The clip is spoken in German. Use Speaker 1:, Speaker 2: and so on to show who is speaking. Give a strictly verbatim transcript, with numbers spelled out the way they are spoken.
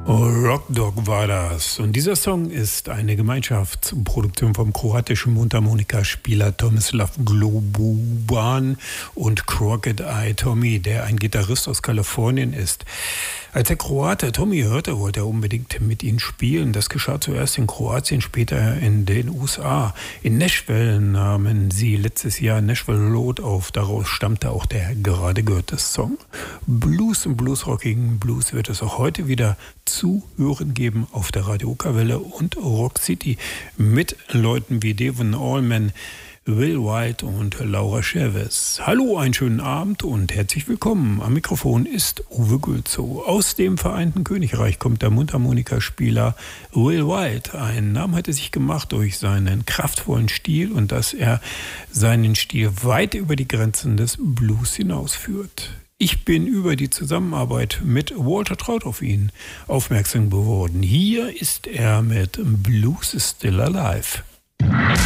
Speaker 1: Rock Dog war das. Und dieser Song ist eine Gemeinschaftsproduktion vom kroatischen Mundharmonikaspieler Tomislav Globuban und Crooked Eye Tommy, der ein Gitarrist aus Kalifornien ist. Als der Kroate Tommy hörte, wollte er unbedingt mit ihnen spielen. Das geschah zuerst in Kroatien, später in den U S A. In Nashville nahmen sie letztes Jahr Nashville Road auf. Daraus stammte auch der gerade gehörte Song. Blues und bluesrockigen Blues wird es auch heute wieder zu hören geben auf der Radio Okerwelle und Rock City mit Leuten wie Devon Allman, Will White und Laura Chavez. Hallo, einen schönen Abend und herzlich willkommen. Am Mikrofon ist Uwe Gülzow. Aus dem Vereinten Königreich kommt der Mundharmonikaspieler Will White. Ein Name hat er sich gemacht durch seinen kraftvollen Stil und dass er seinen Stil weit über die Grenzen des Blues hinausführt. Ich bin über die Zusammenarbeit mit Walter Trout auf ihn aufmerksam geworden. Hier ist er mit Blues is Still Alive.